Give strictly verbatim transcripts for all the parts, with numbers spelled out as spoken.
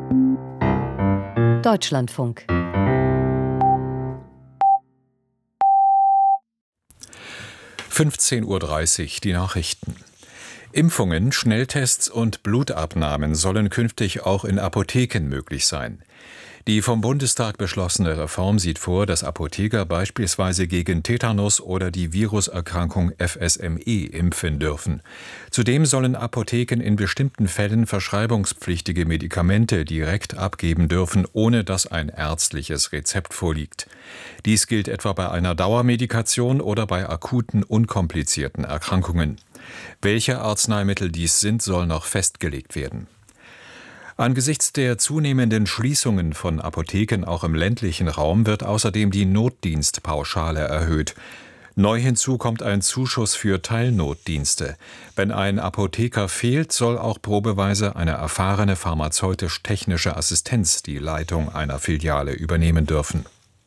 Deutschlandfunk. fünfzehn Uhr dreißig, die Nachrichten. Impfungen, Schnelltests und Blutabnahmen sollen künftig auch in Apotheken möglich sein. Die vom Bundestag beschlossene Reform sieht vor, dass Apotheker beispielsweise gegen Tetanus oder die Viruserkrankung F S M E impfen dürfen. Zudem sollen Apotheken in bestimmten Fällen verschreibungspflichtige Medikamente direkt abgeben dürfen, ohne dass ein ärztliches Rezept vorliegt. Dies gilt etwa bei einer Dauermedikation oder bei akuten, unkomplizierten Erkrankungen. Welche Arzneimittel dies sind, soll noch festgelegt werden. Angesichts der zunehmenden Schließungen von Apotheken auch im ländlichen Raum wird außerdem die Notdienstpauschale erhöht. Neu hinzu kommt ein Zuschuss für Teilnotdienste. Wenn ein Apotheker fehlt, soll auch probeweise eine erfahrene pharmazeutisch-technische Assistenz die Leitung einer Filiale übernehmen dürfen.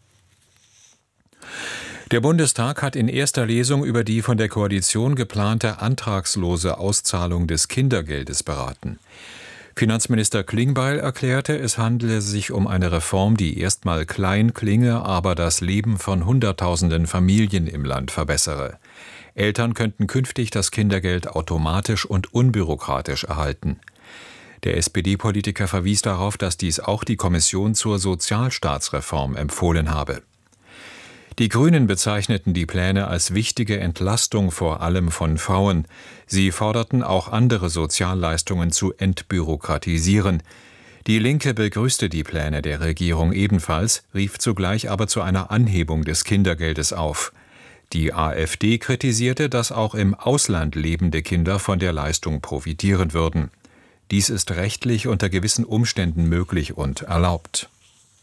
Der Bundestag hat in erster Lesung über die von der Koalition geplante antragslose Auszahlung des Kindergeldes beraten. Finanzminister Klingbeil erklärte, es handele sich um eine Reform, die erstmal klein klinge, aber das Leben von Hunderttausenden Familien im Land verbessere. Eltern könnten künftig das Kindergeld automatisch und unbürokratisch erhalten. Der S P D-Politiker verwies darauf, dass dies auch die Kommission zur Sozialstaatsreform empfohlen habe. Die Grünen bezeichneten die Pläne als wichtige Entlastung vor allem von Frauen. Sie forderten auch andere Sozialleistungen zu entbürokratisieren. Die Linke begrüßte die Pläne der Regierung ebenfalls, rief zugleich aber zu einer Anhebung des Kindergeldes auf. Die AfD kritisierte, dass auch im Ausland lebende Kinder von der Leistung profitieren würden. Dies ist rechtlich unter gewissen Umständen möglich und erlaubt.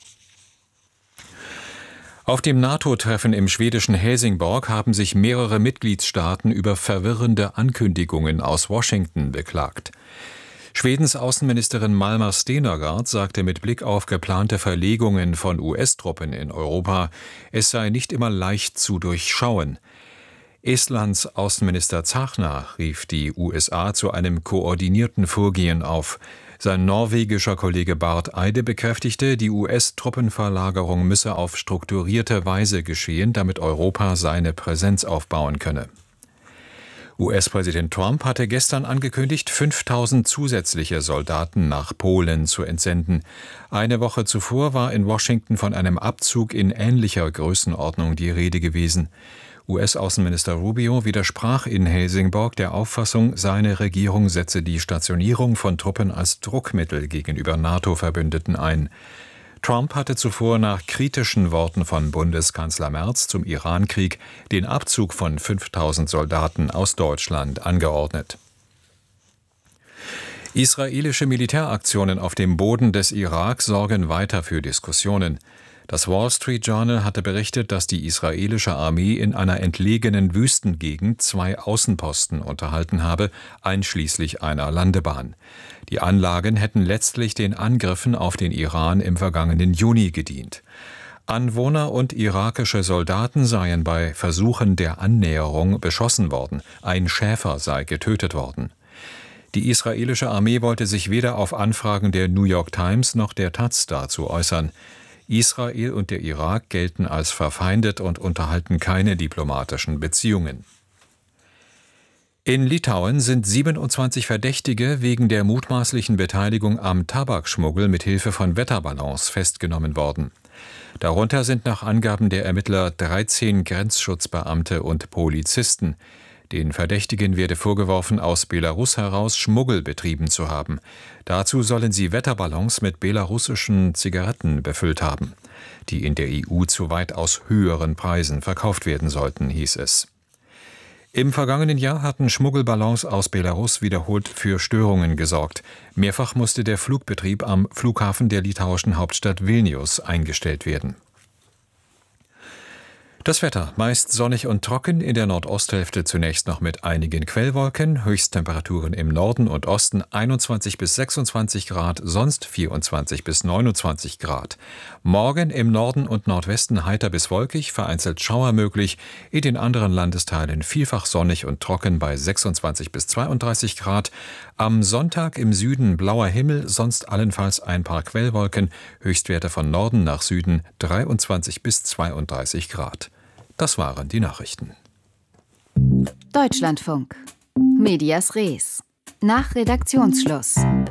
Auf dem NATO-Treffen im schwedischen Helsingborg haben sich mehrere Mitgliedstaaten über verwirrende Ankündigungen aus Washington beklagt. Schwedens Außenministerin Malmer Stenergaard sagte mit Blick auf geplante Verlegungen von U S-Truppen in Europa, es sei nicht immer leicht zu durchschauen. Estlands Außenminister Zachner rief die U S A zu einem koordinierten Vorgehen auf. Sein norwegischer Kollege Barth Eide bekräftigte, die U S-Truppenverlagerung müsse auf strukturierte Weise geschehen, damit Europa seine Präsenz aufbauen könne. U S-Präsident Trump hatte gestern angekündigt, fünftausend zusätzliche Soldaten nach Polen zu entsenden. Eine Woche zuvor war in Washington von einem Abzug in ähnlicher Größenordnung die Rede gewesen. U S-Außenminister Rubio widersprach in Helsingborg der Auffassung, seine Regierung setze die Stationierung von Truppen als Druckmittel gegenüber NATO-Verbündeten ein. Trump hatte zuvor nach kritischen Worten von Bundeskanzler Merz zum Irankrieg den Abzug von fünftausend Soldaten aus Deutschland angeordnet. Israelische Militäraktionen auf dem Boden des Irak sorgen weiter für Diskussionen. Das Wall Street Journal hatte berichtet, dass die israelische Armee in einer entlegenen Wüstengegend zwei Außenposten unterhalten habe, einschließlich einer Landebahn. Die Anlagen hätten letztlich den Angriffen auf den Iran im vergangenen Juni gedient. Anwohner und irakische Soldaten seien bei Versuchen der Annäherung beschossen worden, ein Schäfer sei getötet worden. Die israelische Armee wollte sich weder auf Anfragen der New York Times noch der Taz dazu äußern. Israel und der Irak gelten als verfeindet und unterhalten keine diplomatischen Beziehungen. In Litauen sind siebenundzwanzig Verdächtige wegen der mutmaßlichen Beteiligung am Tabakschmuggel mit Hilfe von Wetterballons festgenommen worden. Darunter sind nach Angaben der Ermittler dreizehn Grenzschutzbeamte und Polizisten. Den Verdächtigen werde vorgeworfen, aus Belarus heraus Schmuggel betrieben zu haben. Dazu sollen sie Wetterballons mit belarussischen Zigaretten befüllt haben, die in der E U zu weitaus höheren Preisen verkauft werden sollten, hieß es. Im vergangenen Jahr hatten Schmuggelballons aus Belarus wiederholt für Störungen gesorgt. Mehrfach musste der Flugbetrieb am Flughafen der litauischen Hauptstadt Vilnius eingestellt werden. Das Wetter meist sonnig und trocken, in der Nordosthälfte zunächst noch mit einigen Quellwolken, Höchsttemperaturen im Norden und Osten einundzwanzig bis sechsundzwanzig Grad, sonst vierundzwanzig bis neunundzwanzig Grad. Morgen im Norden und Nordwesten heiter bis wolkig, vereinzelt Schauer möglich, in den anderen Landesteilen vielfach sonnig und trocken bei sechsundzwanzig bis zweiunddreißig Grad. Am Sonntag im Süden blauer Himmel, sonst allenfalls ein paar Quellwolken, Höchstwerte von Norden nach Süden dreiundzwanzig bis zweiunddreißig Grad. Das waren die Nachrichten. Deutschlandfunk. Medias Res. Nach Redaktionsschluss.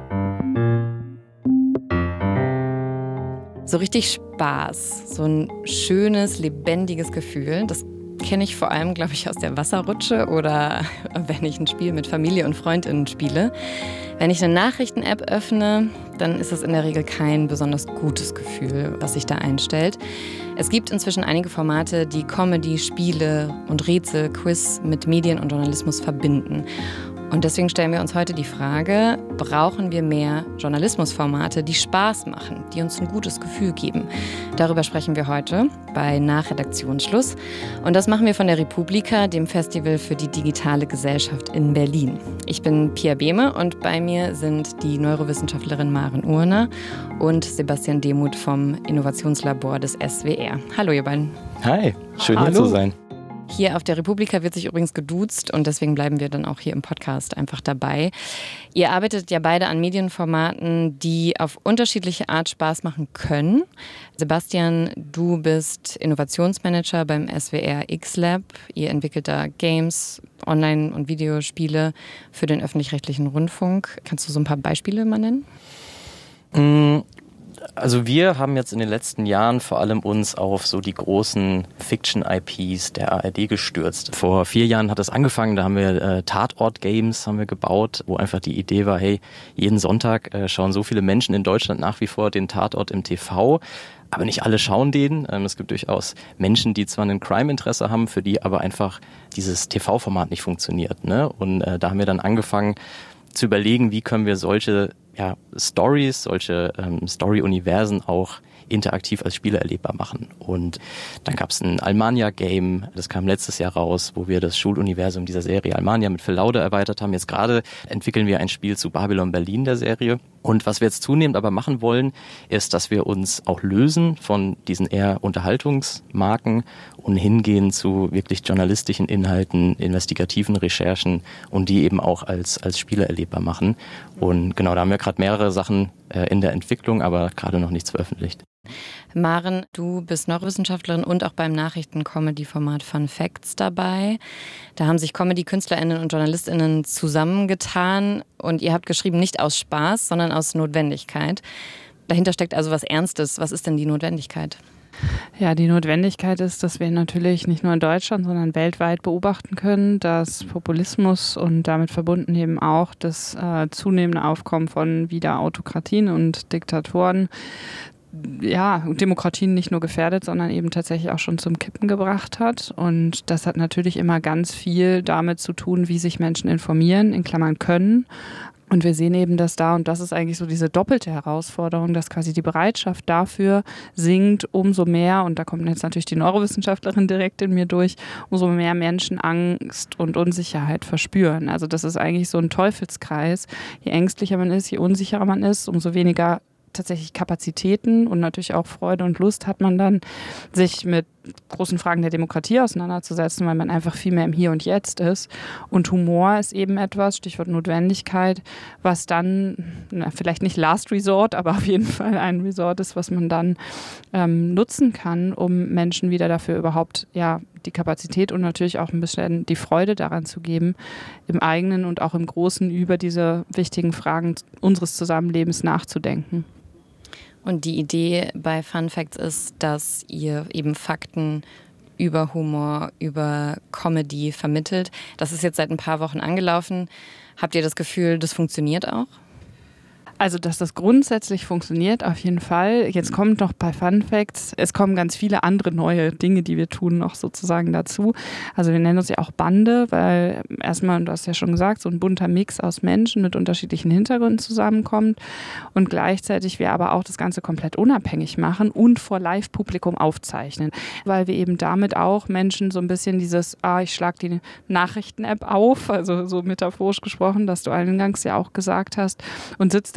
So richtig Spaß, so ein schönes, lebendiges Gefühl, das kenne ich vor allem, glaube ich, aus der Wasserrutsche oder wenn ich ein Spiel mit Familie und FreundInnen spiele. Wenn ich eine Nachrichten-App öffne, dann ist das in der Regel kein besonders gutes Gefühl, was sich da einstellt. Es gibt inzwischen einige Formate, die Comedy, Spiele und Rätsel, Quiz mit Medien und Journalismus verbinden. Und deswegen stellen wir uns heute die Frage, brauchen wir mehr Journalismusformate, die Spaß machen, die uns ein gutes Gefühl geben? Darüber sprechen wir heute bei Nachredaktionsschluss. Und das machen wir von der Republika, dem Festival für die digitale Gesellschaft in Berlin. Ich bin Pia Behme und bei mir sind die Neurowissenschaftlerin Maren Urner und Sebastian Demuth vom Innovationslabor des S W R. Hallo ihr beiden. Hi, schön Hallo. Hier zu sein. Hier auf der Republika wird sich übrigens geduzt und deswegen bleiben wir dann auch hier im Podcast einfach dabei. Ihr arbeitet ja beide an Medienformaten, die auf unterschiedliche Art Spaß machen können. Sebastian, du bist Innovationsmanager beim S W R X-Lab. Ihr entwickelt da Games, Online- und Videospiele für den öffentlich-rechtlichen Rundfunk. Kannst du so ein paar Beispiele mal nennen? Mm. Also wir haben jetzt in den letzten Jahren vor allem uns auf so die großen Fiction-I Ps der A R D gestürzt. Vor vier Jahren hat es angefangen, da haben wir äh, Tatort-Games haben wir gebaut, wo einfach die Idee war, hey, jeden Sonntag äh, schauen so viele Menschen in Deutschland nach wie vor den Tatort im T V, aber nicht alle schauen den. Ähm, es gibt durchaus Menschen, die zwar ein Crime-Interesse haben, für die aber einfach dieses T V-Format nicht funktioniert, ne? Und äh, da haben wir dann angefangen zu überlegen, wie können wir solche ja, Stories, solche ähm, Story-Universen auch interaktiv als Spiele erlebbar machen. Und dann gab es ein Almania-Game, das kam letztes Jahr raus, wo wir das Schuluniversum dieser Serie Almania mit Phil Laude erweitert haben. Jetzt gerade entwickeln wir ein Spiel zu Babylon Berlin der Serie. Und was wir jetzt zunehmend aber machen wollen, ist, dass wir uns auch lösen von diesen eher Unterhaltungsmarken und hingehen zu wirklich journalistischen Inhalten, investigativen Recherchen und die eben auch als, als Spiele erlebbar machen. Und genau, da haben wir gerade mehrere Sachen äh, in der Entwicklung, aber gerade noch nichts veröffentlicht. Maren, du bist Neurowissenschaftlerin und auch beim Nachrichten-Comedy-Format Fun Facts dabei. Da haben sich Comedy-KünstlerInnen und JournalistInnen zusammengetan und ihr habt geschrieben, nicht aus Spaß, sondern aus Notwendigkeit. Dahinter steckt also was Ernstes. Was ist denn die Notwendigkeit? Ja, die Notwendigkeit ist, dass wir natürlich nicht nur in Deutschland, sondern weltweit beobachten können, dass Populismus und damit verbunden eben auch das äh, zunehmende Aufkommen von wieder Autokratien und Diktatoren ja, Demokratien nicht nur gefährdet, sondern eben tatsächlich auch schon zum Kippen gebracht hat. Und das hat natürlich immer ganz viel damit zu tun, wie sich Menschen informieren, in Klammern können. Und wir sehen eben, dass da, und das ist eigentlich so diese doppelte Herausforderung, dass quasi die Bereitschaft dafür sinkt, umso mehr, und da kommt jetzt natürlich die Neurowissenschaftlerin direkt in mir durch, umso mehr Menschen Angst und Unsicherheit verspüren. Also das ist eigentlich so ein Teufelskreis. Je ängstlicher man ist, je unsicherer man ist, umso weniger tatsächlich Kapazitäten und natürlich auch Freude und Lust hat man dann, sich mit großen Fragen der Demokratie auseinanderzusetzen, weil man einfach viel mehr im Hier und Jetzt ist. Und Humor ist eben etwas, Stichwort Notwendigkeit, was dann, na, vielleicht nicht Last Resort, aber auf jeden Fall ein Resort ist, was man dann ähm, nutzen kann, um Menschen wieder dafür überhaupt ja die Kapazität und natürlich auch ein bisschen die Freude daran zu geben, im eigenen und auch im Großen über diese wichtigen Fragen unseres Zusammenlebens nachzudenken. Und die Idee bei Fun Facts ist, dass ihr eben Fakten über Humor, über Comedy vermittelt. Das ist jetzt seit ein paar Wochen angelaufen. Habt ihr das Gefühl, das funktioniert auch? Also, dass das grundsätzlich funktioniert, auf jeden Fall. Jetzt kommt noch bei Fun Facts, es kommen ganz viele andere neue Dinge, die wir tun, noch sozusagen dazu. Also wir nennen uns ja auch Bande, weil erstmal, du hast ja schon gesagt, so ein bunter Mix aus Menschen mit unterschiedlichen Hintergründen zusammenkommt und gleichzeitig wir aber auch das Ganze komplett unabhängig machen und vor Live-Publikum aufzeichnen, weil wir eben damit auch Menschen so ein bisschen dieses, ah, ich schlag die Nachrichten-App auf, also so metaphorisch gesprochen, dass du eingangs ja auch gesagt hast, und sitzt dann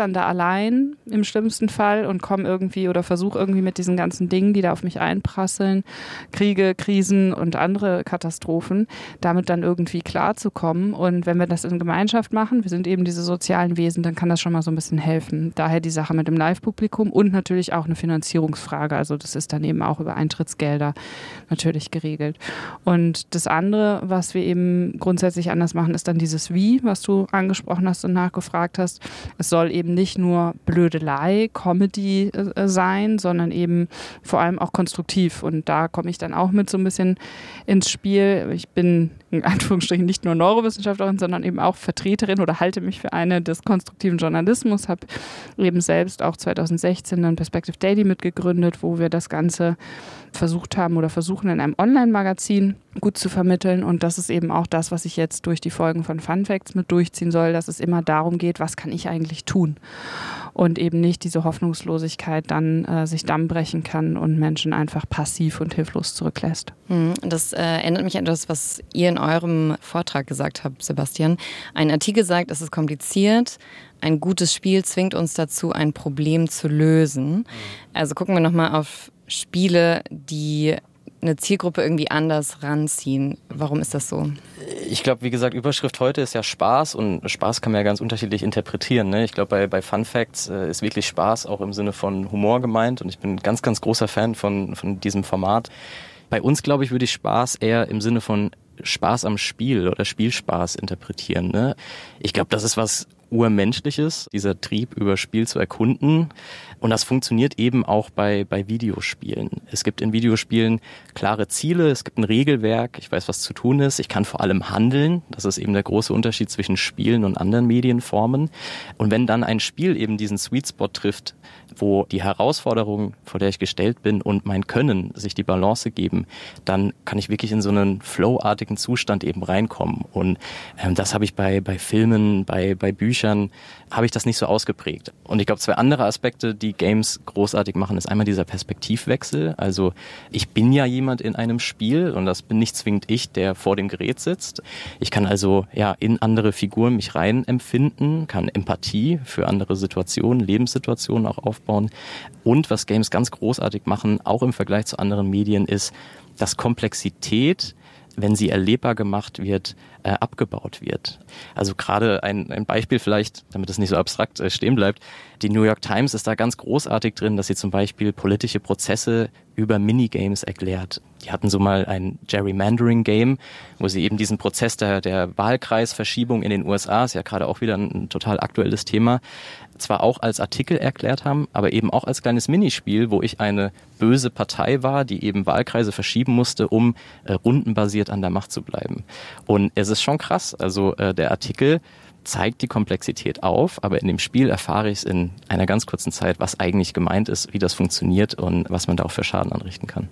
dann da allein im schlimmsten Fall und komme irgendwie oder versuche irgendwie mit diesen ganzen Dingen, die da auf mich einprasseln, Kriege, Krisen und andere Katastrophen, damit dann irgendwie klarzukommen. Und wenn wir das in Gemeinschaft machen, wir sind eben diese sozialen Wesen, dann kann das schon mal so ein bisschen helfen. Daher die Sache mit dem Live-Publikum und natürlich auch eine Finanzierungsfrage. Also das ist dann eben auch über Eintrittsgelder natürlich geregelt. Und das andere, was wir eben grundsätzlich anders machen, ist dann dieses Wie, was du angesprochen hast und nachgefragt hast. Es soll eben nicht nur Blödelei, Comedy äh, sein, sondern eben vor allem auch konstruktiv. Und da komme ich dann auch mit so ein bisschen ins Spiel. Ich bin in Anführungsstrichen nicht nur Neurowissenschaftlerin, sondern eben auch Vertreterin oder halte mich für eine des konstruktiven Journalismus, habe eben selbst auch zweitausendsechzehn dann Perspective Daily mitgegründet, wo wir das Ganze versucht haben oder versuchen in einem Online-Magazin gut zu vermitteln. Und das ist eben auch das, was ich jetzt durch die Folgen von Fun Facts mit durchziehen soll, dass es immer darum geht, was kann ich eigentlich tun? Und eben nicht diese Hoffnungslosigkeit dann äh, sich Damm brechen kann und Menschen einfach passiv und hilflos zurücklässt. Das äh, erinnert mich an das, was ihr in eurem Vortrag gesagt habt, Sebastian. Ein Artikel sagt, es ist kompliziert. Ein gutes Spiel zwingt uns dazu, ein Problem zu lösen. Also gucken wir nochmal auf Spiele, die eine Zielgruppe irgendwie anders ranziehen. Warum ist das so? Ich glaube, wie gesagt, Überschrift heute ist ja Spaß und Spaß kann man ja ganz unterschiedlich interpretieren. Ne? Ich glaube, bei, bei Fun Facts äh, ist wirklich Spaß auch im Sinne von Humor gemeint und ich bin ein ganz, ganz großer Fan von, von diesem Format. Bei uns, glaube ich, würde ich Spaß eher im Sinne von Spaß am Spiel oder Spielspaß interpretieren. Ne? Ich glaube, das ist was Urmenschliches, dieser Trieb, über Spiel zu erkunden. Und das funktioniert eben auch bei, bei Videospielen. Es gibt in Videospielen klare Ziele, es gibt ein Regelwerk, ich weiß, was zu tun ist, ich kann vor allem handeln. Das ist eben der große Unterschied zwischen Spielen und anderen Medienformen. Und wenn dann ein Spiel eben diesen Sweet Spot trifft, wo die Herausforderung, vor der ich gestellt bin, und mein Können sich die Balance geben, dann kann ich wirklich in so einen flowartigen Zustand eben reinkommen. Und ähm, das habe ich bei, bei Filmen, bei, bei Büchern, habe ich das nicht so ausgeprägt. Und ich glaube, zwei andere Aspekte, die Games großartig machen, ist einmal dieser Perspektivwechsel. Also ich bin ja jemand in einem Spiel und das bin nicht zwingend ich, der vor dem Gerät sitzt. Ich kann also ja in andere Figuren mich rein empfinden, kann Empathie für andere Situationen, Lebenssituationen auch aufbauen. Und was Games ganz großartig machen, auch im Vergleich zu anderen Medien, ist, dass Komplexität, wenn sie erlebbar gemacht wird, äh, abgebaut wird. Also gerade ein, ein Beispiel vielleicht, damit es nicht so abstrakt äh, stehen bleibt. Die New York Times ist da ganz großartig drin, dass sie zum Beispiel politische Prozesse über Minigames erklärt. Die hatten so mal ein Gerrymandering-Game, wo sie eben diesen Prozess der, der Wahlkreisverschiebung in den U S A, ist ja gerade auch wieder ein, ein total aktuelles Thema, zwar auch als Artikel erklärt haben, aber eben auch als kleines Minispiel, wo ich eine böse Partei war, die eben Wahlkreise verschieben musste, um äh, rundenbasiert an der Macht zu bleiben. Und es ist schon krass, also äh, der Artikel zeigt die Komplexität auf, aber in dem Spiel erfahre ich es in einer ganz kurzen Zeit, was eigentlich gemeint ist, wie das funktioniert und was man da auch für Schaden anrichten kann.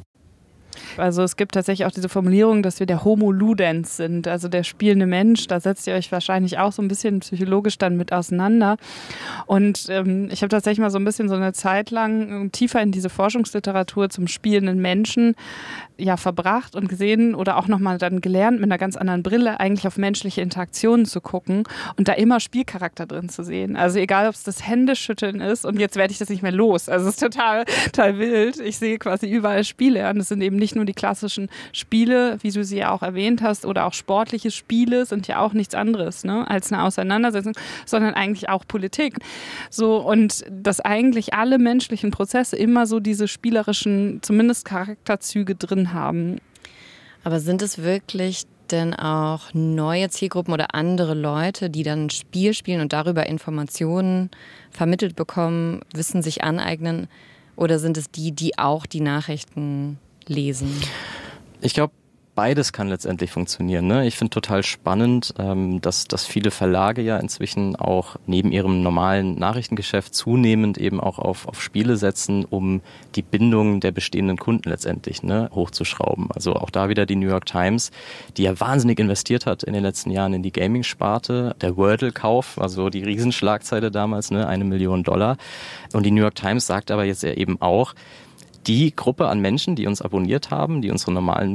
Also es gibt tatsächlich auch diese Formulierung, dass wir der Homo Ludens sind, also der spielende Mensch. Da setzt ihr euch wahrscheinlich auch so ein bisschen psychologisch dann mit auseinander. Und ähm, ich habe tatsächlich mal so ein bisschen so eine Zeit lang tiefer in diese Forschungsliteratur zum spielenden Menschen ja verbracht und gesehen oder auch nochmal dann gelernt, mit einer ganz anderen Brille eigentlich auf menschliche Interaktionen zu gucken und da immer Spielcharakter drin zu sehen. Also egal, ob es das Händeschütteln ist und jetzt werde ich das nicht mehr los. Also es ist total, total wild. Ich sehe quasi überall Spiele an. Das sind eben nicht nur die klassischen Spiele, wie du sie ja auch erwähnt hast, oder auch sportliche Spiele sind ja auch nichts anderes, ne, als eine Auseinandersetzung, sondern eigentlich auch Politik. So, und dass eigentlich alle menschlichen Prozesse immer so diese spielerischen, zumindest Charakterzüge drin haben. Aber sind es wirklich denn auch neue Zielgruppen oder andere Leute, die dann ein Spiel spielen und darüber Informationen vermittelt bekommen, Wissen sich aneignen? Oder sind es die, die auch die Nachrichten lesen? Ich glaube, beides kann letztendlich funktionieren. Ne? Ich finde total spannend, ähm, dass, dass viele Verlage ja inzwischen auch neben ihrem normalen Nachrichtengeschäft zunehmend eben auch auf, auf Spiele setzen, um die Bindung der bestehenden Kunden letztendlich ne, hochzuschrauben. Also auch da wieder die New York Times, die ja wahnsinnig investiert hat in den letzten Jahren in die Gaming-Sparte. Der Wordle-Kauf, also die Riesenschlagzeile damals, ne, eine Million Dollar. Und die New York Times sagt aber jetzt ja eben auch, die Gruppe an Menschen, die uns abonniert haben, die unsere normalen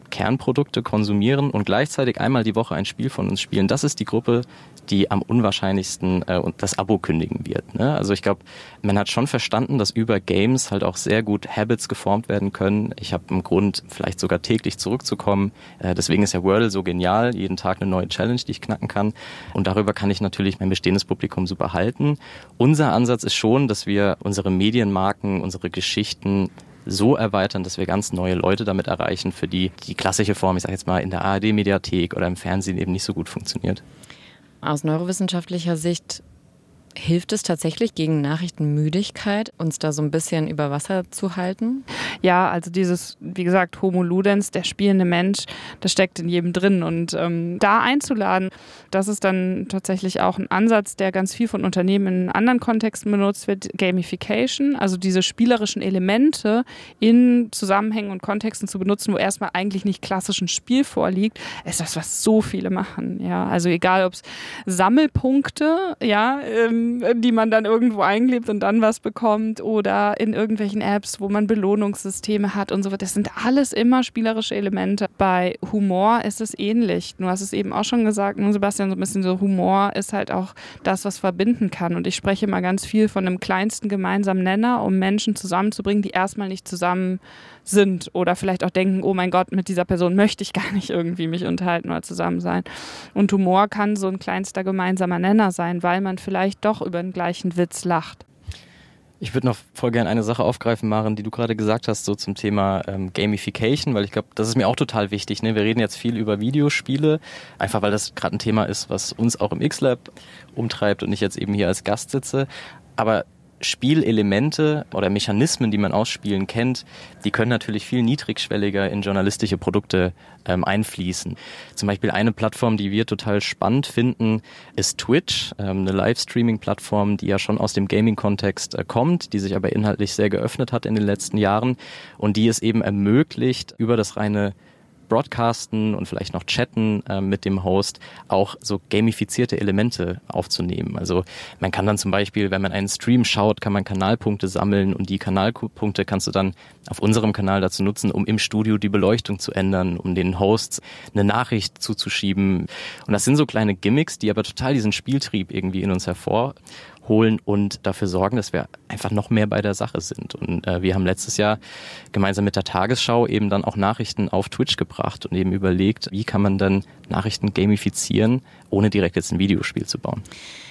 Kernprodukte konsumieren und gleichzeitig einmal die Woche ein Spiel von uns spielen, das ist die Gruppe, die am unwahrscheinlichsten äh, das Abo kündigen wird. Ne? Also ich glaube, man hat schon verstanden, dass über Games halt auch sehr gut Habits geformt werden können. Ich habe einen Grund, vielleicht sogar täglich zurückzukommen. Äh, deswegen ist ja Wordle so genial, jeden Tag eine neue Challenge, die ich knacken kann. Und darüber kann ich natürlich mein bestehendes Publikum super halten. Unser Ansatz ist schon, dass wir unsere Medienmarken, unsere Geschichten so erweitern, dass wir ganz neue Leute damit erreichen, für die die klassische Form, ich sage jetzt mal in der A R D-Mediathek oder im Fernsehen eben nicht so gut funktioniert. Aus neurowissenschaftlicher Sicht hilft es tatsächlich gegen Nachrichtenmüdigkeit, uns da so ein bisschen über Wasser zu halten? Ja, also dieses, wie gesagt, Homo Ludens, der spielende Mensch, das steckt in jedem drin. Und ähm, da einzuladen, das ist dann tatsächlich auch ein Ansatz, der ganz viel von Unternehmen in anderen Kontexten benutzt wird, Gamification, also diese spielerischen Elemente in Zusammenhängen und Kontexten zu benutzen, wo erstmal eigentlich nicht klassisch ein Spiel vorliegt, ist das, was so viele machen. Ja, also egal, ob es Sammelpunkte, ja, ähm, die man dann irgendwo eingibt und dann was bekommt oder in irgendwelchen Apps, wo man Belohnungssysteme hat und so weiter. Das sind alles immer spielerische Elemente. Bei Humor ist es ähnlich. Du hast es eben auch schon gesagt, ne, Sebastian, so ein bisschen so Humor ist halt auch das, was verbinden kann. Und ich spreche mal ganz viel von einem kleinsten gemeinsamen Nenner, um Menschen zusammenzubringen, die erstmal nicht zusammen sind oder vielleicht auch denken, oh mein Gott, mit dieser Person möchte ich gar nicht irgendwie mich unterhalten oder zusammen sein. Und Humor kann so ein kleinster gemeinsamer Nenner sein, weil man vielleicht doch über den gleichen Witz lacht. Ich würde noch voll gerne eine Sache aufgreifen, Maren, die du gerade gesagt hast, so zum Thema ähm, Gamification, weil ich glaube, das ist mir auch total wichtig. Ne? Wir reden jetzt viel über Videospiele, einfach weil das gerade ein Thema ist, was uns auch im X-Lab umtreibt und ich jetzt eben hier als Gast sitze. Aber Spielelemente oder Mechanismen, die man aus Spielen kennt, die können natürlich viel niedrigschwelliger in journalistische Produkte ähm, einfließen. Zum Beispiel eine Plattform, die wir total spannend finden, ist Twitch, ähm, eine Livestreaming-Plattform, die ja schon aus dem Gaming-Kontext äh, kommt, die sich aber inhaltlich sehr geöffnet hat in den letzten Jahren und die es eben ermöglicht, über das reine Broadcasten und vielleicht noch Chatten äh, mit dem Host auch so gamifizierte Elemente aufzunehmen. Also man kann dann zum Beispiel, wenn man einen Stream schaut, kann man Kanalpunkte sammeln und die Kanalpunkte kannst du dann auf unserem Kanal dazu nutzen, um im Studio die Beleuchtung zu ändern, um den Hosts eine Nachricht zuzuschieben. Und das sind so kleine Gimmicks, die aber total diesen Spieltrieb irgendwie in uns hervorholen und dafür sorgen, dass wir einfach noch mehr bei der Sache sind. Und äh, wir haben letztes Jahr gemeinsam mit der Tagesschau eben dann auch Nachrichten auf Twitch gebracht und eben überlegt, wie kann man dann Nachrichten gamifizieren, ohne direkt jetzt ein Videospiel zu bauen.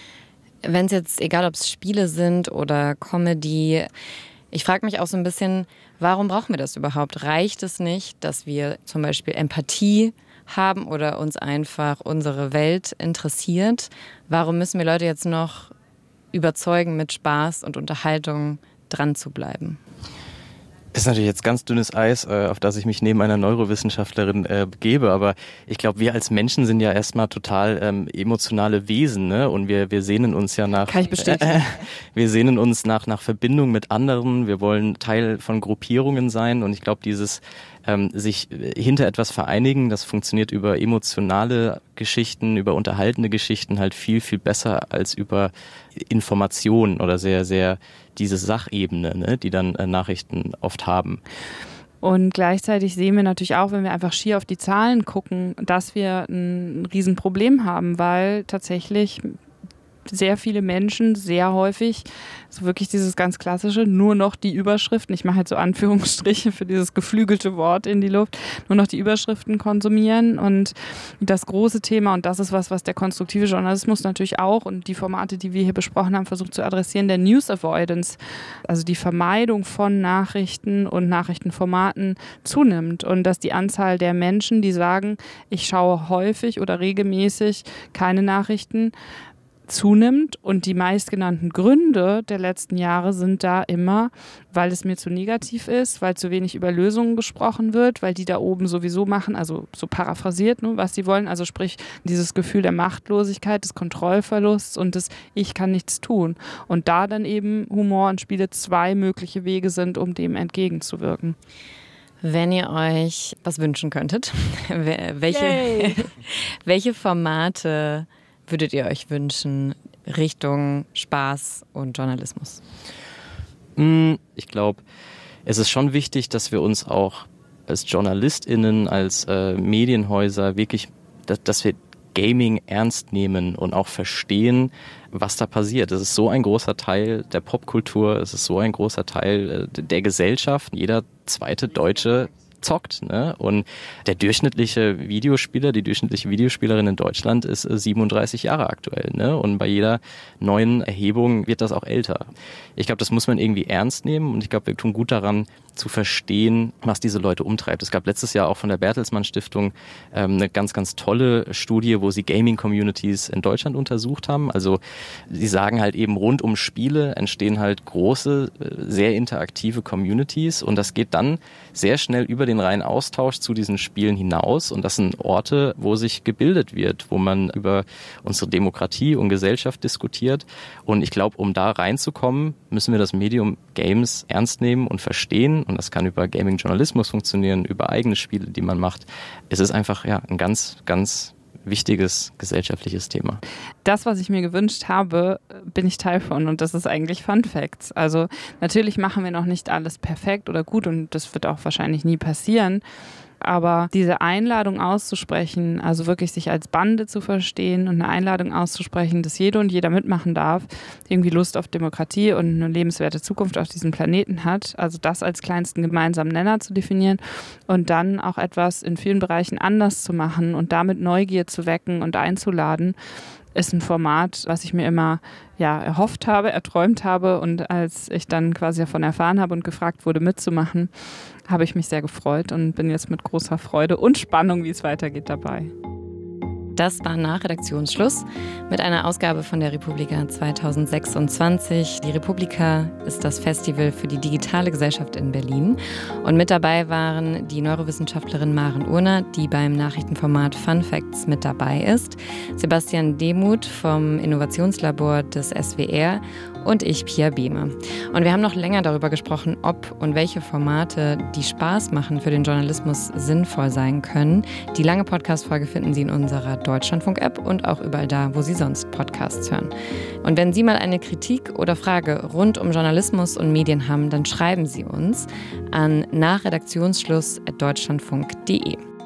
Wenn es jetzt, egal ob es Spiele sind oder Comedy, ich frage mich auch so ein bisschen, warum brauchen wir das überhaupt? Reicht es nicht, dass wir zum Beispiel Empathie haben oder uns einfach unsere Welt interessiert? Warum müssen wir Leute jetzt noch überzeugen, mit Spaß und Unterhaltung dran zu bleiben? Das ist natürlich jetzt ganz dünnes Eis, auf das ich mich neben einer Neurowissenschaftlerin äh, begebe, aber ich glaube, wir als Menschen sind ja erstmal total ähm, emotionale Wesen, ne? Und wir wir sehnen uns ja nach Kann ich bestätigen. Äh, wir sehnen uns nach nach Verbindung mit anderen, wir wollen Teil von Gruppierungen sein und ich glaube, dieses ähm, sich hinter etwas vereinigen, das funktioniert über emotionale Geschichten, über unterhaltende Geschichten halt viel, viel besser als über Informationen oder sehr, sehr diese Sachebene, ne, die dann äh, Nachrichten oft haben. Und gleichzeitig sehen wir natürlich auch, wenn wir einfach schier auf die Zahlen gucken, dass wir ein Riesenproblem haben, weil tatsächlich sehr viele Menschen sehr häufig, so wirklich dieses ganz klassische, nur noch die Überschriften, ich mache jetzt so Anführungsstriche für dieses geflügelte Wort in die Luft, nur noch die Überschriften konsumieren und das große Thema, und das ist was, was der konstruktive Journalismus natürlich auch und die Formate, die wir hier besprochen haben, versucht zu adressieren, der News Avoidance, also die Vermeidung von Nachrichten und Nachrichtenformaten zunimmt und dass die Anzahl der Menschen, die sagen, ich schaue häufig oder regelmäßig keine Nachrichten, zunimmt und die meistgenannten Gründe der letzten Jahre sind da immer, weil es mir zu negativ ist, weil zu wenig über Lösungen gesprochen wird, weil die da oben sowieso machen, also so paraphrasiert, ne, was sie wollen, also sprich dieses Gefühl der Machtlosigkeit, des Kontrollverlusts und des Ich kann nichts tun und da dann eben Humor und Spiele zwei mögliche Wege sind, um dem entgegenzuwirken. Wenn ihr euch was wünschen könntet, welche, welche Formate würdet ihr euch wünschen Richtung Spaß und Journalismus? Ich glaube, es ist schon wichtig, dass wir uns auch als JournalistInnen, als äh, Medienhäuser wirklich, dass, dass wir Gaming ernst nehmen und auch verstehen, was da passiert. Es ist so ein großer Teil der Popkultur, es ist so ein großer Teil äh, der Gesellschaft. Jeder zweite Deutsche zockt, ne? Und der durchschnittliche Videospieler, die durchschnittliche Videospielerin in Deutschland ist siebenunddreißig Jahre aktuell, ne? Und bei jeder neuen Erhebung wird das auch älter. Ich glaube, das muss man irgendwie ernst nehmen und ich glaube, wir tun gut daran, zu verstehen, was diese Leute umtreibt. Es gab letztes Jahr auch von der Bertelsmann Stiftung ähm, eine ganz, ganz tolle Studie, wo sie Gaming-Communities in Deutschland untersucht haben. Also sie sagen halt eben, rund um Spiele entstehen halt große, sehr interaktive Communities und das geht dann sehr schnell über den reinen Austausch zu diesen Spielen hinaus und das sind Orte, wo sich gebildet wird, wo man über unsere Demokratie und Gesellschaft diskutiert und ich glaube, um da reinzukommen, müssen wir das Medium Games ernst nehmen und verstehen. Und das kann über Gaming-Journalismus funktionieren, über eigene Spiele, die man macht. Es ist einfach ja ein ganz, ganz wichtiges gesellschaftliches Thema. Das, was ich mir gewünscht habe, bin ich Teil von und das ist eigentlich Fun Facts. Also natürlich machen wir noch nicht alles perfekt oder gut und das wird auch wahrscheinlich nie passieren. Aber diese Einladung auszusprechen, also wirklich sich als Bande zu verstehen und eine Einladung auszusprechen, dass jede und jeder mitmachen darf, die irgendwie Lust auf Demokratie und eine lebenswerte Zukunft auf diesem Planeten hat, also das als kleinsten gemeinsamen Nenner zu definieren und dann auch etwas in vielen Bereichen anders zu machen und damit Neugier zu wecken und einzuladen, ist ein Format, was ich mir immer ja, erhofft habe, erträumt habe und als ich dann quasi davon erfahren habe und gefragt wurde mitzumachen, habe ich mich sehr gefreut und bin jetzt mit großer Freude und Spannung, wie es weitergeht, dabei. Das war nach Redaktionsschluss mit einer Ausgabe von der Republika zwanzig sechsundzwanzig. Die Republika ist das Festival für die digitale Gesellschaft in Berlin. Und mit dabei waren die Neurowissenschaftlerin Maren Urner, die beim Nachrichtenformat Fun Facts mit dabei ist, Sebastian Demuth vom Innovationslabor des S W R und ich, Pia Behme. Und wir haben noch länger darüber gesprochen, ob und welche Formate, die Spaß machen, für den Journalismus sinnvoll sein können. Die lange Podcast-Folge finden Sie in unserer Deutschlandfunk-App und auch überall da, wo Sie sonst Podcasts hören. Und wenn Sie mal eine Kritik oder Frage rund um Journalismus und Medien haben, dann schreiben Sie uns an nachredaktionsschluss at deutschlandfunk punkt de.